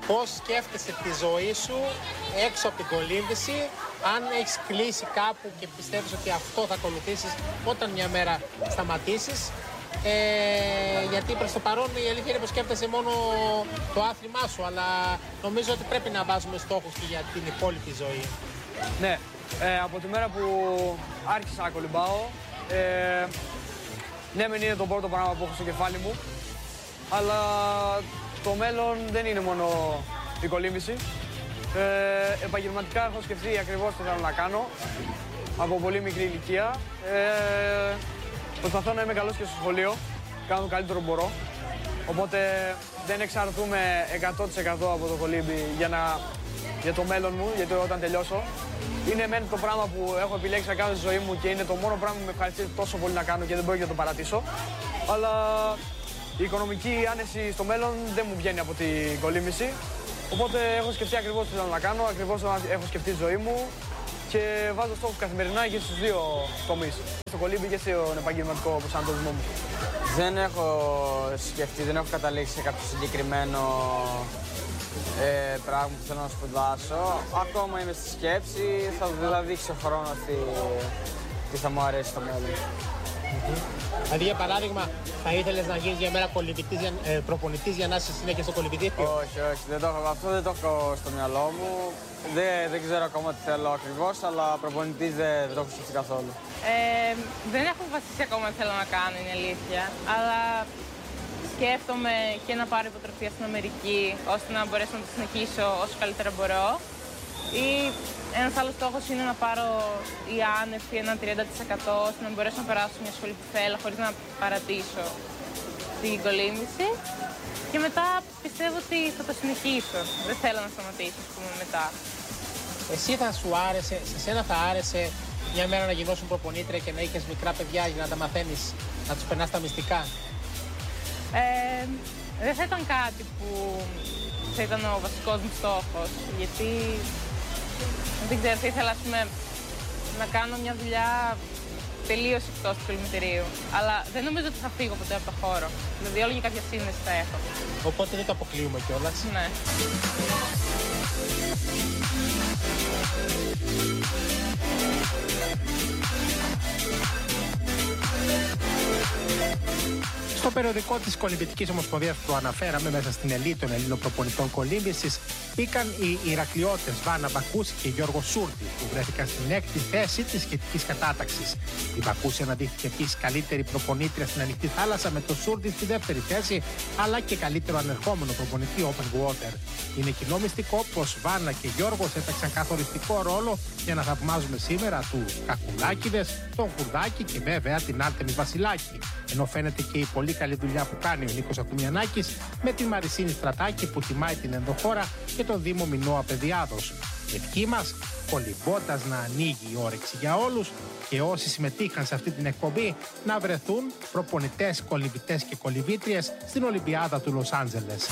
πώς σκέφτεσαι τη ζωή σου έξω από την κολύμβηση, αν έχεις κλείσει κάπου και πιστεύεις ότι αυτό θα ακολουθήσεις όταν μια μέρα σταματήσεις. Γιατί προς το παρόν η αλήθεια είναι πως σκέφτεσαι μόνο το άθλημά σου, αλλά νομίζω ότι πρέπει να βάζουμε στόχους και για την υπόλοιπη ζωή. Ναι, από τη μέρα που άρχισα να κολυμπάω, ναι μεν είναι το πρώτο πράγμα που έχω στο κεφάλι μου, αλλά το μέλλον δεν είναι μόνο η κολύμβηση. Επαγγελματικά έχω σκεφτεί ακριβώς τι θέλω να κάνω από πολύ μικρή ηλικία. Προσπαθώ να είμαι καλός και στο σχολείο, κάνω το καλύτερο μπορώ. Οπότε δεν εξαρτούμε 100% από το κολύμπι για το μέλλον μου, γιατί όταν τελειώσω. Είναι μεν το πράγμα που έχω επιλέξει να κάνω στη ζωή μου και είναι το μόνο πράγμα που με ευχαριστεί τόσο πολύ να κάνω και δεν πρόκειται να το παρατήσω. Αλλά η οικονομική άνεση στο μέλλον δεν μου βγαίνει από την κολύμβηση. Οπότε έχω σκεφτεί ακριβώς τι θέλω να κάνω, ακριβώς έχω σκεφτεί τη ζωή μου και βάζω στόχους καθημερινά και στους δύο τομείς. Στο κολύμπι και στον επαγγελματικό προσανατολισμό μου. Δεν έχω σκεφτεί, δεν έχω καταλήξει σε κάποιο συγκεκριμένο πράγμα που θέλω να σπουδάσω. Ακόμα είμαι στη σκέψη, θα δείξει ο χρόνος τι θα μου αρέσει στο μέλλον. Δηλαδή, για παράδειγμα, θα ήθελες να γίνεις για μέρα προπονητής για να είσαι συνέχεια στο κολυμπητήριο? Όχι, αυτό δεν το έχω στο μυαλό μου. Δεν ξέρω ακόμα τι θέλω ακριβώς, αλλά προπονητής δεν το έχω σκεφτεί καθόλου. Δεν έχω βασίσει ακόμα τι θέλω να κάνω, είναι αλήθεια. Αλλά σκέφτομαι και να πάρω υποτροφία στην Αμερική, ώστε να μπορέσω να το συνεχίσω όσο καλύτερα μπορώ. Ή ένας άλλος στόχος είναι να πάρω η άνευ ένα 30% ώστε να μπορέσω να περάσω μια σχολή που θέλω χωρίς να παρατήσω την κολύμβηση. Και μετά πιστεύω ότι θα το συνεχίσω. Δεν θέλω να σταματήσω, ας πούμε, μετά. Εσύ θα σου άρεσε, σε σένα θα άρεσε μια μέρα να γινώσουν προπονήτρια και να είχες μικρά παιδιά για να τα μαθαίνεις, να τους περνάς τα μυστικά? Δεν θα ήταν κάτι που θα ήταν ο βασικός μου στόχος, γιατί δεν ξέρω, θα ήθελα, ας πούμε, να κάνω μια δουλειά τελείως εκτός του κολυμβητηρίου. Αλλά δεν νομίζω ότι θα φύγω ποτέ από το χώρο. Δηλαδή, όλη και κάποια σύνδεση θα έχω. Οπότε δεν το αποκλείουμε κιόλας. Ναι. Στο περιοδικό της Κολυμβητικής Ομοσπονδίας που αναφέραμε, μέσα στην ελίτ των Ελλήνων προπονητών κολύμβησης, μπήκαν οι Ηρακλειώτες Βάνα Μπακούση και Γιώργο Σούρτη, που βρέθηκαν στην 6η θέση της σχετικής κατάταξης. Η Μπακούση αναδείχθηκε επίσης καλύτερη προπονήτρια στην ανοιχτή θάλασσα, με το Σούρτη στη δεύτερη θέση, αλλά και καλύτερο ανερχόμενο προπονητή open water. Είναι κοινό μυστικό πως Βάνα και Γιώργος έπαιξαν καθοριστικό ρόλο για να θαυμάζουμε σήμερα τους Κακουλάκηδες, τον Χουρδάκη και βέβαια την Άρτεμη Βασιλάκη. Ενώ φαίνεται και η πολύ καλή δουλειά που κάνει ο Νίκος Ακουμιανάκης με την Μαρισίνη Στρατάκη που τιμάει την ενδοχώρα και τον Δήμο Μινώα Παιδιάδος. Ευχή μας, κολυμπώντας να ανοίγει η όρεξη για όλους και όσοι συμμετείχαν σε αυτή την εκπομπή να βρεθούν προπονητές, κολυμπητές και κολυμπήτριες στην Ολυμπιάδα του Λος Άντζελες.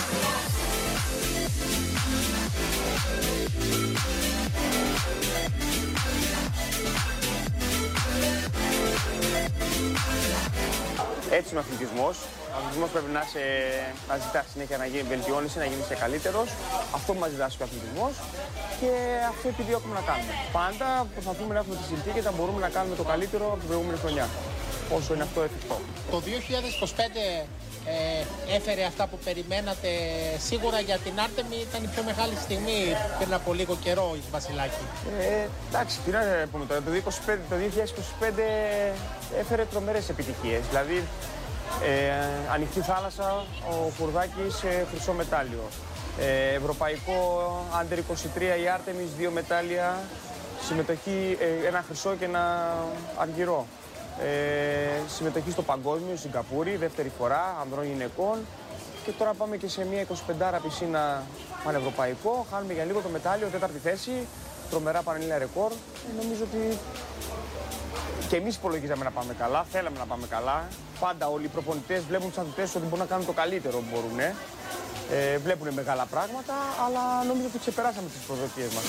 Έτσι είναι ο αθλητισμός. Ο αθλητισμός πρέπει να ζητά συνέχεια να βελτιώνεσαι, να γίνεις καλύτερος. Αυτό που μας ζητάσει ο αθλητισμός και αυτό επιδιώκουμε να κάνουμε. Πάντα προσπαθούμε να έχουμε τις συνθήκες να μπορούμε να κάνουμε το καλύτερο από την προηγούμενη χρονιά. Όσο είναι αυτό εφικτό. Το 2025 έφερε αυτά που περιμένατε? Σίγουρα για την Άρτεμη ήταν η πιο μεγάλη στιγμή πριν από λίγο καιρό, η Βασιλάκη. Εντάξει, τι να πούμε τώρα, το 2025 έφερε τρομερές επιτυχίες. Δηλαδή, ανοιχτή θάλασσα, ο Χουρδάκης χρυσό μετάλλιο. Ευρωπαϊκό Under 23 η Άρτεμις, 2 μετάλλια, συμμετοχή, ένα χρυσό και ένα αργυρό. Συμμετοχή στο παγκόσμιο, Σιγκαπούρη, δεύτερη φορά, ανδρών γυναικών. Και τώρα πάμε και σε μια 25 πισίνα πανευρωπαϊκό. Χάνουμε για λίγο το μετάλλιο, 4η θέση. Τρομερά πανελλήνια ρεκόρ. Νομίζω ότι και εμείς υπολογίζαμε να πάμε καλά, θέλαμε να πάμε καλά. Πάντα όλοι οι προπονητές βλέπουν τους αθλητές ότι μπορούν να κάνουν το καλύτερο που μπορούν. Βλέπουν μεγάλα πράγματα, αλλά νομίζω ότι ξεπεράσαμε τις προσδοκίες μας.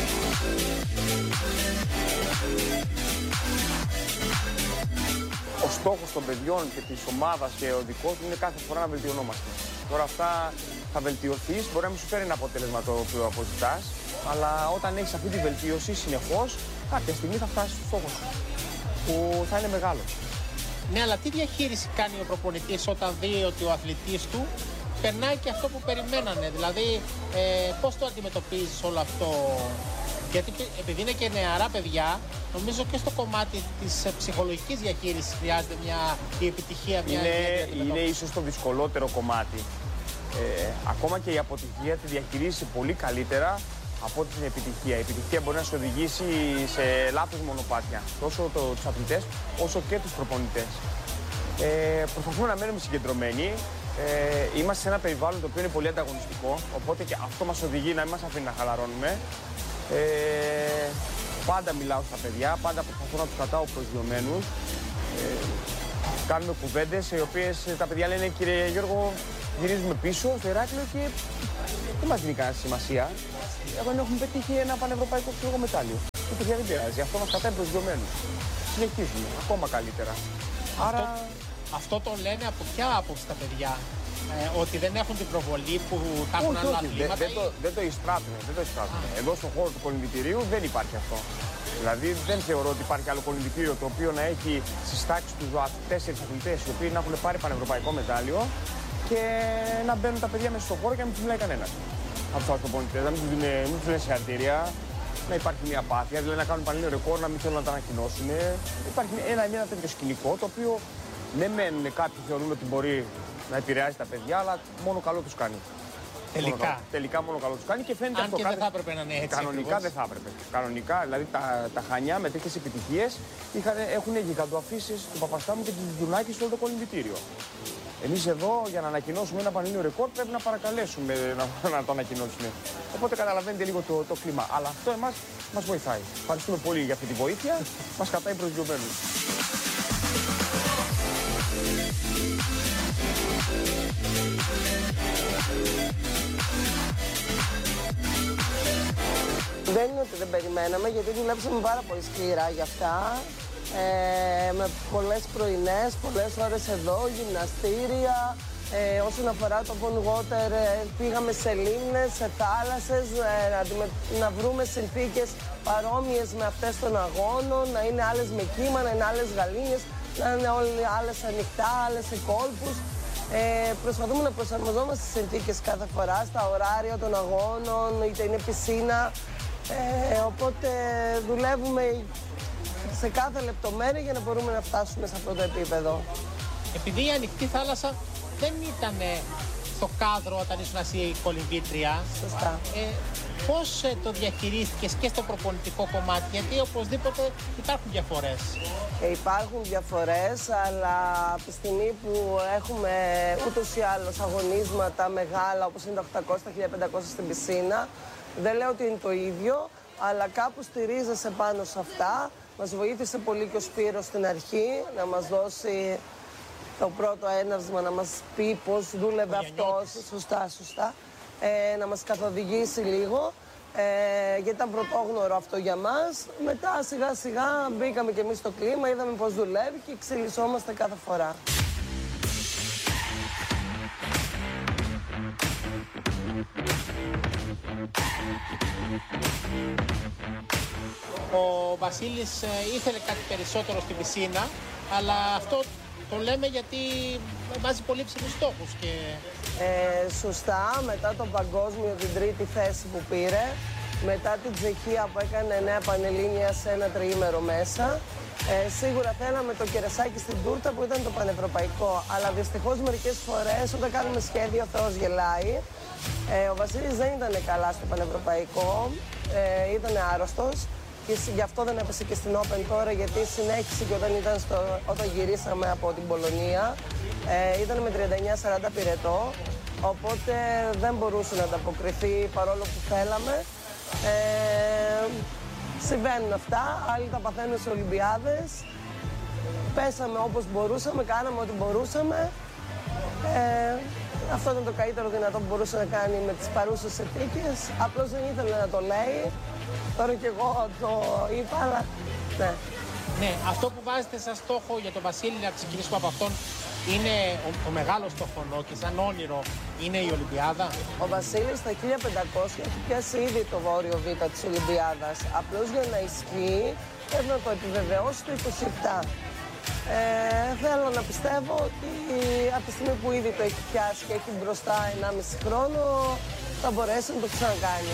Ο στόχος των παιδιών και της ομάδας και ο δικός μου είναι κάθε φορά να βελτιωνόμαστε. Τώρα αυτά θα βελτιωθείς, μπορεί να μην σου φέρει ένα αποτέλεσμα το οποίο αποζητάς, αλλά όταν έχεις αυτή τη βελτίωση συνεχώς, κάποια στιγμή θα φτάσεις στο στόχο σου, που θα είναι μεγάλο. Ναι, αλλά τι διαχείριση κάνει ο προπονητής όταν δει ότι ο αθλητής του περνάει και αυτό που περιμένανε? Δηλαδή, πώς το αντιμετωπίζεις όλο αυτό? Γιατί επειδή είναι και νεαρά παιδιά, νομίζω και στο κομμάτι της ψυχολογικής διαχείρισης χρειάζεται η επιτυχία. Είναι ίσως το δυσκολότερο κομμάτι. Ακόμα και η αποτυχία τη διαχειρίζεσαι πολύ καλύτερα από την επιτυχία. Η επιτυχία μπορεί να σε οδηγήσει σε λάθος μονοπάτια, τόσο τους αθλητές όσο και τους προπονητές. Προσπαθούμε να μένουμε συγκεντρωμένοι. Είμαστε σε ένα περιβάλλον το οποίο είναι πολύ ανταγωνιστικό, οπότε και αυτό μας οδηγεί να μην μας αφήνει να χαλαρώνουμε. Πάντα μιλάω στα παιδιά, πάντα προσπαθώ να τους κρατάω προσγειωμένους. Κάνουμε κουβέντες οι οποίες τα παιδιά λένε, κύριε Γιώργο, γυρίζουμε πίσω στο Ηράκλειο και δεν μας δίνει κανένα σημασία. Δεν έχουμε πετύχει ένα πανευρωπαϊκό μετάλλιο. Τα παιδιά δεν πειράζει, αυτό μας κρατάει προσγειωμένους. Συνεχίζουμε ακόμα καλύτερα. Άρα... Αυτό το λένε από ποια άποψη τα παιδιά? Ότι δεν έχουν την προβολή που τα έχουν άλλα αθλήματα? Δεν το εισπράττουν. Εδώ στον χώρο του κολυμβητηρίου δεν υπάρχει αυτό. Δηλαδή δεν θεωρώ ότι υπάρχει άλλο κολυμβητήριο το οποίο να έχει στις τάξεις του 4 αθλητές οι οποίοι να έχουν πάρει πανευρωπαϊκό μετάλλιο και να μπαίνουν τα παιδιά μέσα στον χώρο και να μην τους μιλάει κανένας. Από τους προπονητές, να μην τους λένε συγχαρητήρια, να υπάρχει μια απάθεια, δηλαδή να κάνουν πανελλήνιο ρεκόρ, να μην θέλουν να τα ανακοινώσουν. Υπάρχει ένα τέτοιο σκηνικό το οποίο ναι, κάποιοι θεωρούν ότι μπορεί να επηρεάζει τα παιδιά, αλλά μόνο καλό τους κάνει. Τελικά μόνο καλό τους κάνει και φαίνεται αυτό. Αν και δεν θα έπρεπε να είναι έτσι. Κανονικά δεν θα έπρεπε. Κανονικά, δηλαδή τα Χανιά με τέτοιες επιτυχίες έχουν γιγαντοαφήσεις του Παπαστάμου και του Δουνάκη στο όλο το κολυμβητήριο. Εμείς εδώ για να ανακοινώσουμε ένα πανελλήνιο ρεκόρ πρέπει να παρακαλέσουμε να το ανακοινώσουμε. Οπότε καταλαβαίνετε λίγο το κλίμα. Αλλά αυτό εμάς μας βοηθάει. Ευχαριστούμε πολύ για αυτή τη βοήθεια. Μας κρατάει προσγειωμένους. Δεν είναι ότι δεν περιμέναμε, γιατί δουλέψαμε πάρα πολύ σκληρά για αυτά. Με πολλές πρωινές, πολλές ώρες εδώ, γυμναστήρια. Όσον αφορά το Von Water, πήγαμε σε λίμνες, σε θάλασσες, να βρούμε συνθήκες παρόμοιες με αυτές των αγώνων, να είναι άλλες με κύμα, να είναι άλλες γαλήνες, να είναι άλλες ανοιχτά, άλλες σε κόλπους. Προσπαθούμε να προσαρμοζόμαστε στις συνθήκες κάθε φορά, στα ωράρια των αγώνων, είτε είναι πισίνα. Οπότε δουλεύουμε σε κάθε λεπτομέρεια για να μπορούμε να φτάσουμε σε αυτό το επίπεδο. Επειδή η ανοιχτή θάλασσα δεν ήταν στο κάδρο όταν ήσουν εσύ κολυμβήτρια. Σωστά. Πώς το διαχειρίστηκες και στο προπονητικό κομμάτι, γιατί οπωσδήποτε υπάρχουν διαφορές? Υπάρχουν διαφορές, αλλά από τη στιγμή που έχουμε ούτως ή άλλως αγωνίσματα μεγάλα, όπως είναι τα 800, τα 1500 στην πισίνα, δεν λέω ότι είναι το ίδιο, αλλά κάπου στηρίζεσαι πάνω σε αυτά. Μας βοήθησε πολύ και ο Σπύρος στην αρχή να μας δώσει το πρώτο έναυσμα, να μας πει πώς δούλευε αυτός. Σωστά. Να μας καθοδηγήσει λίγο, γιατί ήταν πρωτόγνωρο αυτό για μας. Μετά σιγά σιγά μπήκαμε και εμείς στο κλίμα, είδαμε πώς δουλεύει και εξελισσόμαστε κάθε φορά. Ο Βασίλης ήθελε κάτι περισσότερο στην πισίνα, αλλά αυτό το λέμε γιατί βάζει πολύ ψηλούς στόχους. Σωστά, μετά τον παγκόσμιο, την τρίτη θέση που πήρε, μετά την Τσεχία που έκανε νέα πανελλήνια σε ένα τριήμερο μέσα, σίγουρα θέλαμε το κερασάκι στην τούρτα που ήταν το πανευρωπαϊκό, αλλά δυστυχώς μερικές φορές όταν κάνουμε σχέδιο ο Θεός γελάει. Ο Βασίλης δεν ήταν καλά στο πανευρωπαϊκό, ήταν άρρωστος και γι' αυτό δεν έπεσε και στην Open τώρα, γιατί συνέχισε και όταν γυρίσαμε από την Πολωνία. Ήταν με 39-40 πυρετό, οπότε δεν μπορούσε να ανταποκριθεί παρόλο που θέλαμε. Συμβαίνουν αυτά, άλλοι τα παθαίνουν σε Ολυμπιάδες. Πέσαμε όπως μπορούσαμε, κάναμε ό,τι μπορούσαμε. Αυτό ήταν το καλύτερο δυνατό που μπορούσε να κάνει με τις παρούσες συνθήκες. Απλώς δεν ήθελε να το λέει. Τώρα κι εγώ το είπα, αλλά ναι. Ναι, αυτό που βάζετε σαν στόχο για τον Βασίλη, να ξεκινήσουμε από αυτόν, είναι ο μεγάλος στόχος και σαν όνειρο είναι η Ολυμπιάδα. Ο Βασίλης στα 1500 έχει πιάσει ήδη το βόρειο Β της Ολυμπιάδας. Απλώς για να ισχύει πρέπει να το επιβεβαιώσει το 27. Θέλω να πιστεύω ότι από τη στιγμή που ήδη το έχει πιάσει και έχει μπροστά 1,5 χρόνο θα μπορέσει να το ξανακάνει.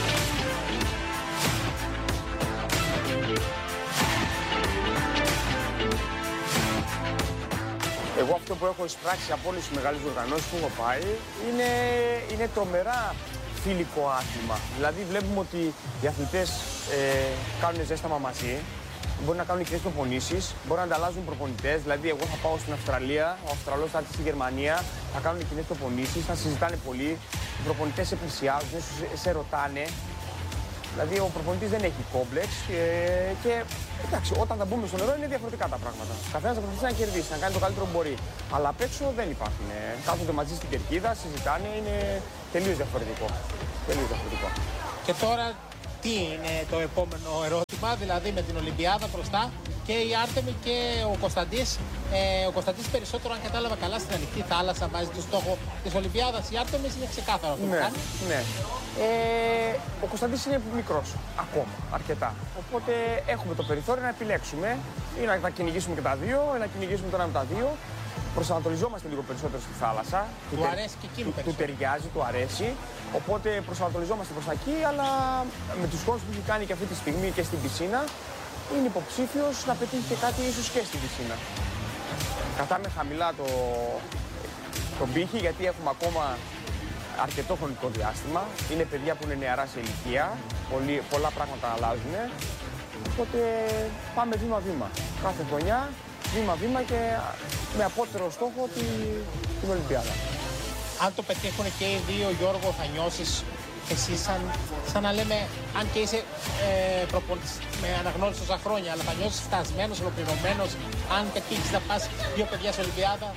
Εγώ αυτό που έχω εισπράξει από όλες τις μεγάλες οργανώσεις που έχω πάει είναι τρομερά φιλικό άθλημα. Δηλαδή βλέπουμε ότι οι αθλητές κάνουν ζέσταμα μαζί, μπορεί να κάνουν κοινές προπονήσεις, μπορεί να ανταλλάζουν προπονητές. Δηλαδή εγώ θα πάω στην Αυστραλία, ο Αυστραλός θα έρθει στη Γερμανία, θα κάνουν κοινές προπονήσεις, θα συζητάνε πολύ, οι προπονητές σε πλησιάζουν, σε ρωτάνε. Δηλαδή ο προπονητής δεν έχει κόμπλεξ και εντάξει, όταν θα μπούμε στο νερό είναι διαφορετικά τα πράγματα. Καθένας θα προσπαθήσει να κερδίσει, να κάνει το καλύτερο που μπορεί. Αλλά απ' έξω δεν υπάρχουν. Κάθονται μαζί στην κερκίδα, συζητάνε, είναι τελείως διαφορετικό. Τελείως διαφορετικό. Και τώρα τι είναι το επόμενο ερώτημα, δηλαδή με την Ολυμπιάδα μπροστά και η Άρτεμη και ο Κωνσταντής. Ο Κωνσταντής περισσότερο, αν κατάλαβα καλά, στην ανοιχτή θάλασσα βάζει το στόχο της Ολυμπιάδας. Η Άρτεμη είναι ξεκάθαρο αυτό που κάνει. Ναι. Ο Κωνσταντής είναι μικρός ακόμα, αρκετά. Οπότε έχουμε το περιθώριο να επιλέξουμε ή να τα κυνηγήσουμε και τα δύο, ή να κυνηγήσουμε το ένα με τα δύο. Προσανατολιζόμαστε λίγο περισσότερο στη θάλασσα. Του αρέσει και εκείνο του ταιριάζει, του αρέσει. Οπότε προσανατολιζόμαστε προς τα εκεί, αλλά με τους χρόνους που έχει κάνει και αυτή τη στιγμή και στην πισίνα, είναι υποψήφιος να πετύχει και κάτι ίσως και στην πισίνα. Κρατάμε χαμηλά τον πύχη, γιατί έχουμε ακόμα αρκετό χρονικό διάστημα. Είναι παιδιά που είναι νεαρά σε ηλικία, πολλά πράγματα αλλάζουν. Οπότε πάμε βήμα-βήμα. Κάθε χρονιά, βήμα-βήμα και με απότερο στόχο την Ολυμπιάδα. Αν το πετύχουν και οι δύο, Γιώργο, θα νιώσεις εσύ σαν να λέμε, αν και είσαι προπονητής με αναγνώριση τόσα χρόνια, αλλά θα νιώσεις φτασμένος, ολοκληρωμένος, αν πετύχεις να πας δύο παιδιά σε Ολυμπιάδα?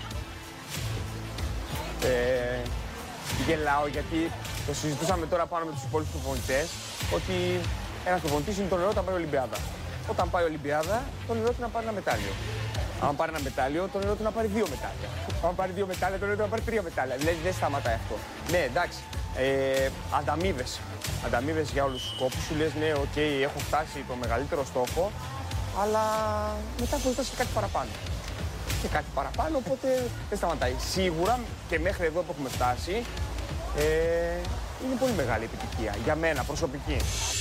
Γελάω γιατί το συζητούσαμε τώρα πάνω με τους υπόλοιπους προπονητές, ότι ένας προπονητής είναι το νερό όταν πάει Ολυμπιάδα. Όταν πάει Ολυμπιάδα, το νερό του να πάρει ένα μετάλλιο. Αν πάρει ένα μετάλλιο, το νερό του να πάρει 2 μετάλλια. Αν πάρει 2 μετάλλια, το νερό του να πάρει 3 μετάλλια. Δηλαδή δεν σταματάει αυτό. Ναι, εντάξει. Ανταμείβες για όλους τους κόπους σου. Λες, ναι, οκ, έχω φτάσει το μεγαλύτερο στόχο, αλλά μετά αποζητάς και κάτι παραπάνω. Και κάτι παραπάνω, οπότε δεν σταματάει. Σίγουρα και μέχρι εδώ που έχουμε φτάσει, είναι πολύ μεγάλη επιτυχία. Για μένα, προσωπική.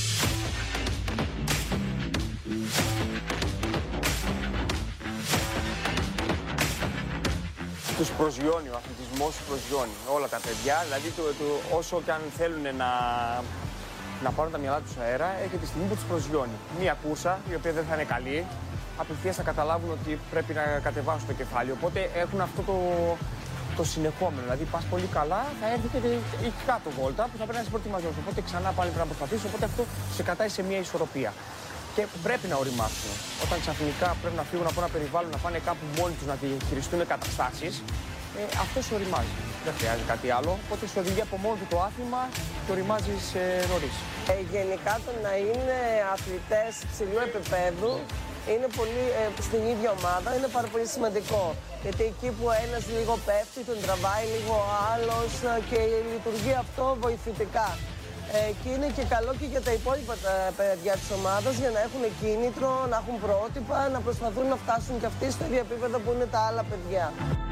Τους προσγειώνει, ο αθλητισμός τους προσγειώνει όλα τα παιδιά, δηλαδή όσο και αν θέλουν να πάρουν τα μυαλά τους αέρα, έχει τη στιγμή που τους προσγειώνει. Μία κούρσα, η οποία δεν θα είναι καλή, απευθείας θα καταλάβουν ότι πρέπει να κατεβάσουν το κεφάλι, οπότε έχουν αυτό το συνεχόμενο, δηλαδή πας πολύ καλά, θα έρθει και η κάτω βόλτα που θα πρέπει να είσαι προετοιμασμένος, οπότε ξανά πάλι πρέπει να προσπαθήσεις, οπότε αυτό σε κατάει σε μία ισορροπία. Και πρέπει να οριμάσουν. Όταν ξαφνικά πρέπει να φύγουν από ένα περιβάλλον, να πάνε κάπου μόνοι τους να διαχειριστούν καταστάσεις, αυτό σε οριμάζει. Δεν χρειάζεται κάτι άλλο. Οπότε σε οδηγεί από μόνο του το άθλημα και οριμάζεις νωρίς. Γενικά το να είναι αθλητές ψηλού επίπεδου είναι πολύ, στην ίδια ομάδα είναι πάρα πολύ σημαντικό. Γιατί εκεί που ένας λίγο πέφτει, τον τραβάει λίγο ο άλλος και λειτουργεί αυτό βοηθητικά. Και είναι και καλό και για τα υπόλοιπα παιδιά της ομάδας για να έχουν κίνητρο, να έχουν πρότυπα, να προσπαθούν να φτάσουν και αυτοί στο ίδιο επίπεδο που είναι τα άλλα παιδιά.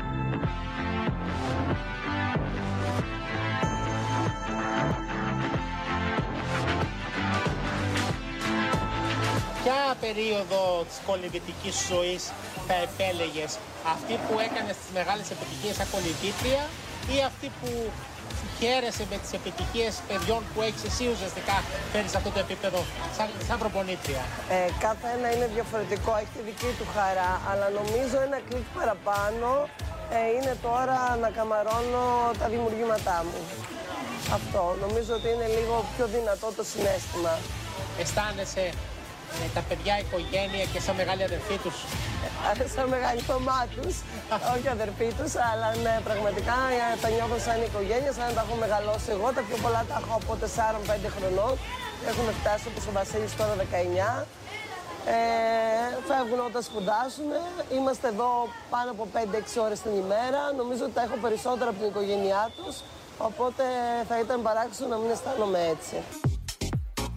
Ποια περίοδο της κολυμβητικής ζωής θα επέλεγες, αυτή που έκανες τις μεγάλες επιτυχίες σαν κολυμβήτρια ή αυτή που χαίρεσαι με τις επιτυχίες παιδιών που έχεις εσύ ουσιαστικά φέρεις σε αυτό το επίπεδο σαν προπονήτρια? Κάθε ένα είναι διαφορετικό, έχει τη δική του χαρά, αλλά νομίζω ένα κλικ παραπάνω είναι τώρα να καμαρώνω τα δημιουργήματά μου. Αυτό, νομίζω ότι είναι λίγο πιο δυνατό το συναίσθημα. Αισθάνεσαι τα παιδιά, η οικογένεια και σαν μεγάλη αδερφή τους? Σαν μεγάλη μαμά τους, όχι αδερφή τους, αλλά ναι, πραγματικά τα νιώθω σαν οικογένεια, σαν να τα έχω μεγαλώσει εγώ. Τα πιο πολλά τα έχω από 4-5 χρονών. Έχουμε φτάσει όπως ο Βασίλης τώρα 19. Φεύγουν όταν σπουδάσουν. Είμαστε εδώ πάνω από 5-6 ώρες την ημέρα. Νομίζω ότι τα έχω περισσότερα από την οικογένειά τους. Οπότε θα ήταν παράξενο να μην αισθάνομαι έτσι.